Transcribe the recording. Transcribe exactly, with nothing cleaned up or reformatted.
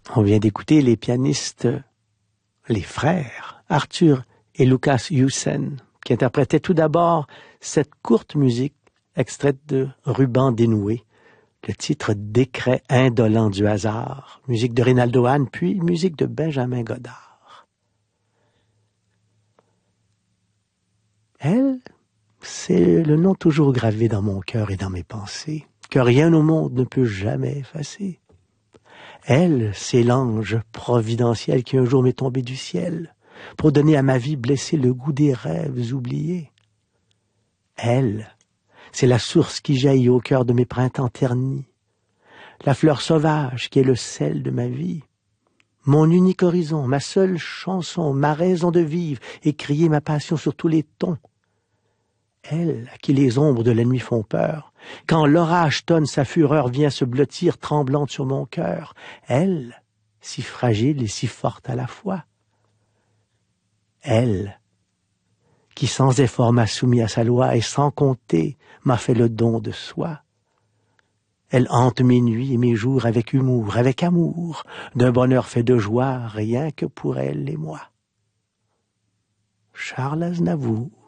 On vient d'écouter les pianistes, les frères, Arthur et Lucas Hewson, qui interprétaient tout d'abord cette courte musique extraite de Ruban dénoué, le titre Décret indolent du hasard, musique de Reynaldo Hahn, puis musique de Benjamin Godard. Elle, c'est le nom toujours gravé dans mon cœur et dans mes pensées, que rien au monde ne peut jamais effacer. Elle, c'est l'ange providentiel qui un jour m'est tombé du ciel pour donner à ma vie blessée le goût des rêves oubliés. Elle, c'est la source qui jaillit au cœur de mes printemps ternis, la fleur sauvage qui est le sel de ma vie, mon unique horizon, ma seule chanson, ma raison de vivre et crier ma passion sur tous les tons. Elle, à qui les ombres de la nuit font peur, quand l'orage tonne, sa fureur vient se blottir tremblante sur mon cœur. Elle, si fragile et si forte à la fois. Elle, qui sans effort m'a soumis à sa loi et sans compter m'a fait le don de soi. Elle hante mes nuits et mes jours avec humour, avec amour, d'un bonheur fait de joie, rien que pour elle et moi. Charles Aznavour.